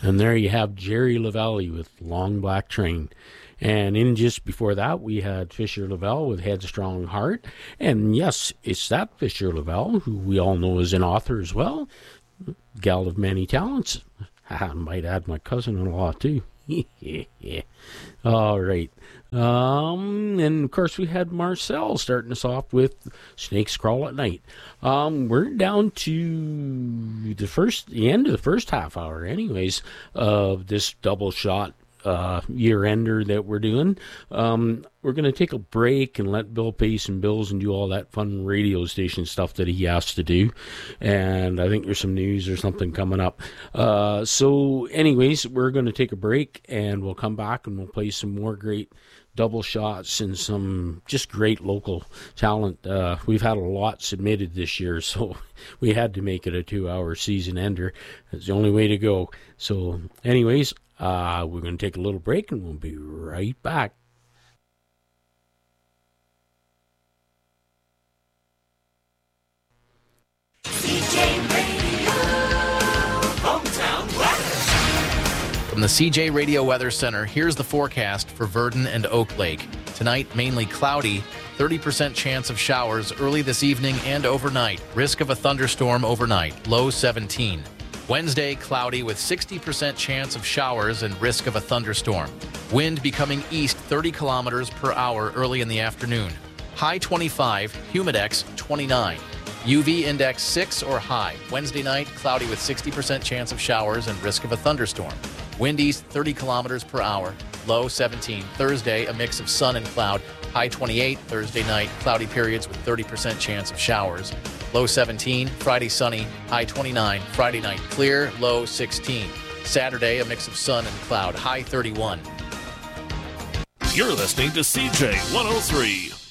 And there you have Jerry Lavelle with Long Black Train. And in just before that, we had Fisher Lavelle with Headstrong Heart. And yes, it's that Fisher Lavelle, who we all know is an author as well. Gal of many talents. I might add my cousin-in-law, too. All right. And of course we had Marcel starting us off with Snakes Crawl at Night. We're down to the end of the first half hour anyways of this double shot year-ender that we're doing. We're going to take a break and let Bill pay some bills and do all that fun radio station stuff that he has to do. And I think there's some news or something coming up. So anyways, we're going to take a break and we'll come back and we'll play some more great double shots and some just great local talent. We've had a lot submitted this year, so we had to make it a 2-hour season ender. It's the only way to go. So anyways, we're going to take a little break and we'll be right back. CJ Radio, hometown weather. From the CJ Radio Weather Center, here's the forecast for Virden and Oak Lake. Tonight, mainly cloudy, 30% chance of showers early this evening and overnight. Risk of a thunderstorm overnight, low 17. Wednesday, cloudy with 60% chance of showers and risk of a thunderstorm. Wind becoming east 30 kilometers per hour early in the afternoon. High 25, humidex 29. UV index 6 or high. Wednesday night, cloudy with 60% chance of showers and risk of a thunderstorm. Wind east 30 kilometers per hour, low 17. Thursday, a mix of sun and cloud. High 28. Thursday night, cloudy periods with 30% chance of showers. Low 17. Friday, sunny. High 29. Friday night, clear. Low 16. Saturday, a mix of sun and cloud. High 31. You're listening to CJ 103.